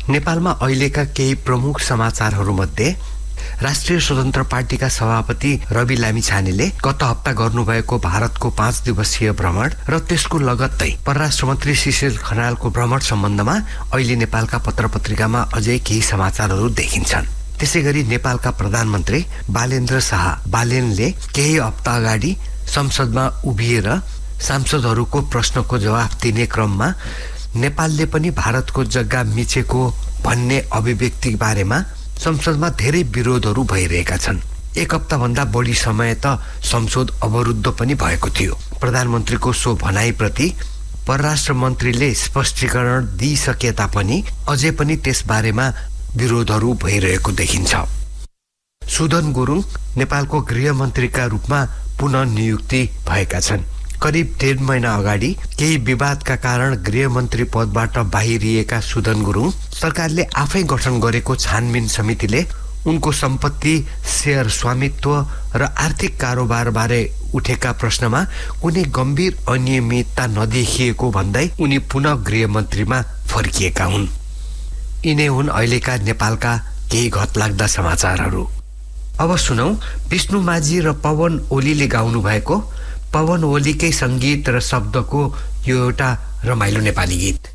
नेपालमा अहिलेका केही प्रमुख समाचारहरूमध्ये राष्ट्रिय स्वतन्त्र पार्टीका सभापति रवि लामिछानेले गत हप्ता गर्नुभएको भारतको 5 दिवसीय भ्रमण र त्यसको लगत्तै परराष्ट्र मन्त्री शिशिर खनालको भ्रमण सम्बन्धमा अहिले नेपालका पत्रपत्रिकामा अझै केही समाचारहरू देखिन्छन्। त्यसैगरी नेपालका प्रधानमन्त्री बालेन्द्र शाह बालेनले केही हप्ता अगाडि संसदमा उभिएर सांसदहरूको प्रश्नको जवाफ दिने क्रममा नेपालले पनि भारतको जग्गा मिचेको भन्ने अभिव्यक्ति बारेमा संसदमा धेरै विरोधहरू भइरहेका छन्। एक हप्ताभन्दा बढी समय त संसद अवरुद्ध पनि भएको थियो। प्रधानमन्त्रीको सो भनाइप्रति परराष्ट्र मन्त्रीले स्पष्टीकरण दिइसके तापनि अझै पनि त्यस बारेमा विरोधहरू भइरहेको देखिन्छ। सुदन गुरुङ नेपालको गृहमन्त्रीका रूपमा पुनः नियुक्ति भएका छन्। करिब 1.5 महिना अगाडि केही विवादका कारण गृहमन्त्री पदबाट बाहिरिएका सुदन गुरुङ सरकारले आफै गठन गरेको छानबिन समितिले उनको सम्पत्ति, शेयर स्वामित्व र आर्थिक कारोबारबारे उठेका प्रश्नमा कुनै गम्भीर अनियमितता नदेखिएको भन्दै उनी पुनः गृहमन्त्रीमा फर्किएका हुन्। यिनै हुन् अहिलेका नेपालका केही घतलाग्दा समाचारहरू। अब सुनौ विष्णु माझी र पवन ओलीले गाउनु भएको पवन ओलीकै संगीत र शब्दको यो एउटा रमाइलो नेपाली गीत।